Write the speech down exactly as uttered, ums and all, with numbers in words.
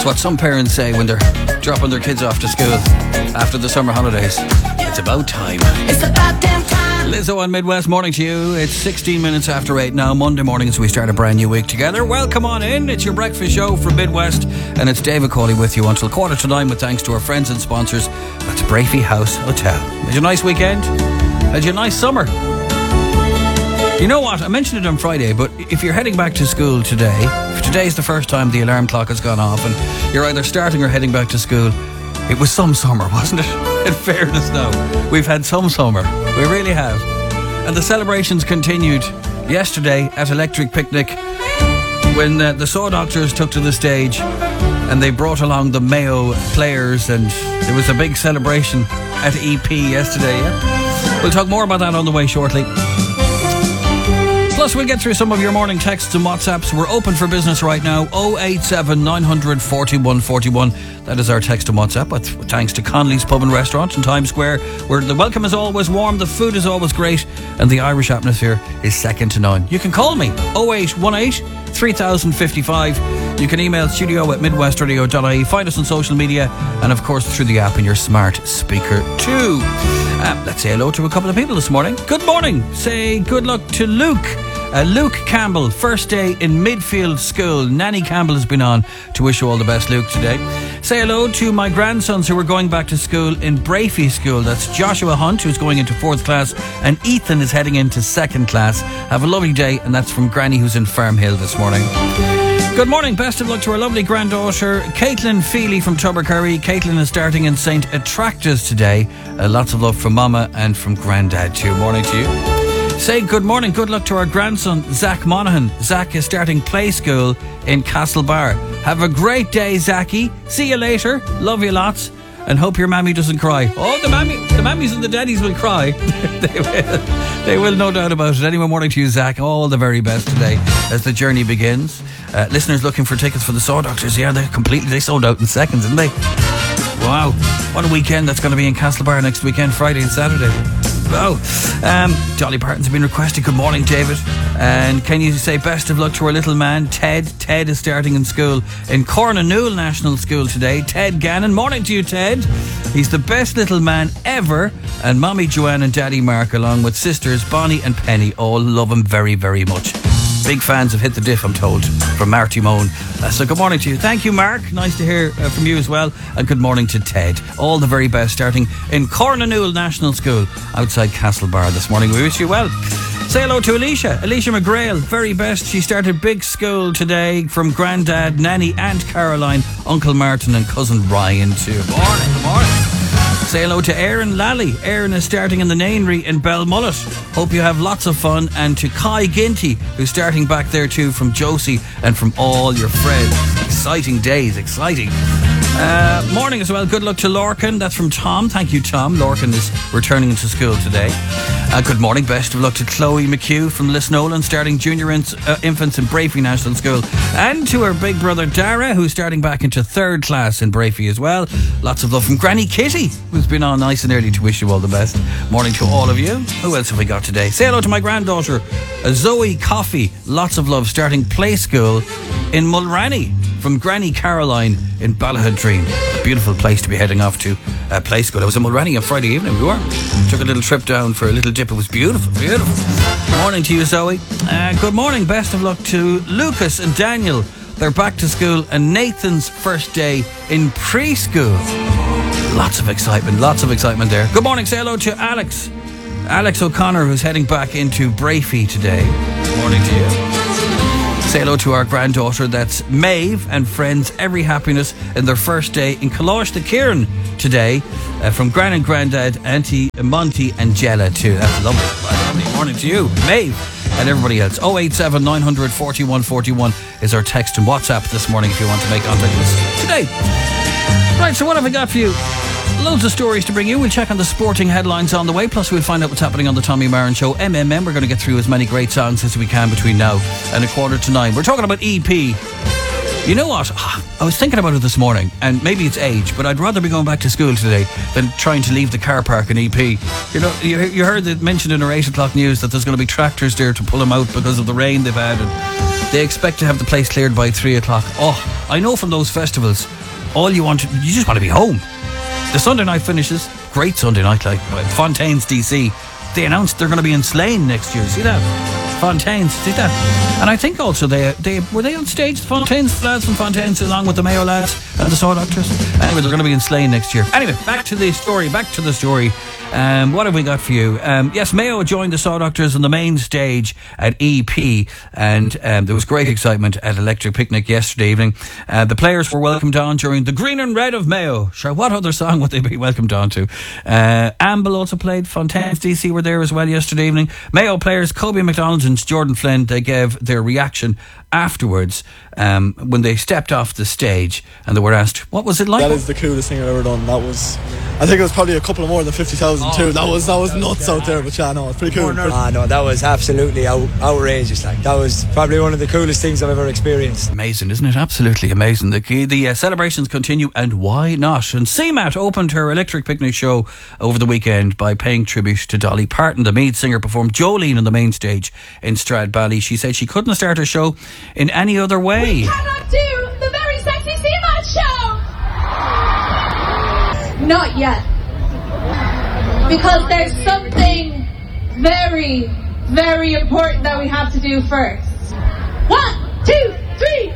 It's what some parents say when they're dropping their kids off to school after the summer holidays. It's about time. It's about damn time. Lizzo on Midwest, morning to you. It's sixteen minutes after eight now, Monday morning, as we start a brand new week together. Welcome on in. It's your breakfast show from Midwest, and it's David Cawley with you until quarter to nine, with thanks to our friends and sponsors. That's Brafey House Hotel. Had you a nice weekend? Had you a nice summer? You know what? I mentioned it on Friday, but if you're heading back to school today, if today's the first time the alarm clock has gone off and you're either starting or heading back to school, it was some summer, wasn't it? In fairness, no. We've had some summer. We really have. And the celebrations continued yesterday at Electric Picnic when uh, the Saw Doctors took to the stage and they brought along the Mayo players, and there was a big celebration at E P yesterday. Yeah? We'll talk more about that on the way shortly. Plus, we'll get through some of your morning texts and WhatsApps. We're open for business right now. oh eight seven, nine hundred, forty-one forty-one. That is our text and WhatsApp. With thanks to Conley's Pub and Restaurant in Times Square, where the welcome is always warm, the food is always great, and the Irish atmosphere is second to none. You can call me, oh eight one eight, three thousand fifty-five. You can email studio at midwestradio dot I E. Find us on social media, and of course through the app in your smart speaker too. Uh, let's say hello to a couple of people this morning. Good morning. Say good luck to Luke. Uh, Luke Campbell, first day in Midfield School. Nanny Campbell has been on to wish you all the best, Luke, today. Say hello to my grandsons who are going back to school in Brafey School. That's Joshua Hunt, who's going into fourth class, and Ethan is heading into second class. Have a lovely day, and that's from Granny, who's in Farmhill this morning. Good morning, best of luck to our lovely granddaughter Caitlin Feely from Tubbercurry. Caitlin is starting in Saint Attractus today. Uh, lots of love from Mama and from Granddad too. Morning to you. Say good morning, good luck to our grandson Zach Monaghan. Zach is starting play school in Castlebar. Have a great day, Zachy. See you later. Love you lots, and hope your mammy doesn't cry. Oh, the mammy, the mammies and the daddies will cry. They will. They will, no doubt about it. Anyway, morning to you, Zach. All the very best today as the journey begins. Uh, listeners looking for tickets for the Saw Doctors. Yeah, they completely they sold out in seconds, didn't they? Wow, what a weekend that's going to be in Castlebar next weekend, Friday and Saturday. Wow. Um, Dolly Parton's been requested. Good morning, David. And can you say best of luck to our little man, Ted? Ted is starting in school in Cornanuel National School today. Ted Gannon. Morning to you, Ted. He's the best little man ever. And Mommy Joanne and Daddy Mark, along with sisters Bonnie and Penny, all love him very, very much. Big fans of Hit the Diff, I'm told, from Marty Moan. Uh, so good morning to you. Thank you, Mark. Nice to hear uh, from you as well. And good morning to Ted. All the very best starting in Cornanuel National School outside Castlebar this morning. We wish you well. Say hello to Alicia. Alicia McGrail, very best. She started big school today from Grandad, Nanny, Aunt Caroline, Uncle Martin and Cousin Ryan too. Morning, good morning. Say hello to Aaron Lally. Aaron is starting in the Nainry in Belmullet. Hope you have lots of fun. And to Kai Ginty, who's starting back there too, from Josie and from all your friends. Exciting days, exciting. Uh, morning as well. Good luck to Lorcan. That's from Tom. Thank you, Tom. Lorcan is returning into school today. Uh, good morning. Best of luck to Chloe McHugh from Lisnolan, starting junior in, uh, infants in Brafey National School. And to her big brother Dara, who's starting back into third class in Brafey as well. Lots of love from Granny Kitty, who's been on nice and early to wish you all the best. Morning to all of you. Who else have we got today? Say hello to my granddaughter, uh, Zoe Coffey. Lots of love, starting play school in Mulranny from Granny Caroline in Ballahadreen. Beautiful place to be heading off to uh, play school. I was in Mulranny on Friday evening. We were. Took a little trip down for a little dip. It was beautiful, beautiful. Morning to you, Zoe. Uh, good morning. Best of luck to Lucas and Daniel. They're back to school, and Nathan's first day in preschool. Lots of excitement, lots of excitement there. Good morning. Say hello to Alex. Alex O'Connor, who's heading back into Brafey today. Morning to you. Say hello to our granddaughter, that's Maeve, and friends, every happiness in their first day in Kalosh the Kieran today, uh, from Gran and Grandad, Auntie Monty and Jella too. That's lovely. Lovely morning to you, Maeve, and everybody else. oh eight seven, nine hundred, forty-one forty-one is our text and WhatsApp this morning if you want to make contact with us today. Right, so what have I got for you? Loads of stories to bring you. We'll check on the sporting headlines on the way. Plus, we'll find out what's happening on the Tommy Maron Show. M M M, we're going to get through as many great songs as we can between now and a quarter to nine. We're talking about E P. You know what? I was thinking about it this morning, and maybe it's age, but I'd rather be going back to school today than trying to leave the car park in E P. You know, you, you heard it mentioned in our eight o'clock news that there's going to be tractors there to pull them out because of the rain they've had. And They expect to have the place cleared by three o'clock. Oh, I know from those festivals, all you want to, you just want to be home. The Sunday night finishes, great Sunday night, like Fontaine's D C. They announced they're going to be in Slane next year. See that? Fontaine's, see that? And I think also they they were they on stage, the Fontaine's lads from Fontaine's, along with the Mayo lads and the Saw Doctors. Anyway, they're going to be in Slane next year. Anyway, back to the story. Back to the story. Um, what have we got for you? Um, yes, Mayo joined the Saw Doctors on the main stage at E P, and um, there was great excitement at Electric Picnic yesterday evening. Uh, the players were welcomed on during The Green and Red of Mayo. Sure, what other song would they be welcomed on to? Uh, Amble also played. Fontaine's D C were there as well yesterday evening. Mayo players Kobe McDonald and Jordan Flynn, they gave their reaction afterwards um, when they stepped off the stage and they were asked, what was it like? That is the coolest thing I've ever done. That was, I think it was probably a couple of more than fifty thousand oh, too. That was that was nuts out there, but yeah, no, it's pretty cool. Ah, no, that was absolutely out, outrageous. Like, that was probably one of the coolest things I've ever experienced. Amazing, isn't it? Absolutely amazing. The, the uh, celebrations continue, and why not? And C MAT opened her Electric Picnic show over the weekend by paying tribute to Dolly Parton. The Meath singer performed Jolene on the main stage in Stradbally. She said she couldn't start her show in any other way. We cannot do the very sexy C MAT show! Not yet. Because there's something very, very important that we have to do first. One, two, three,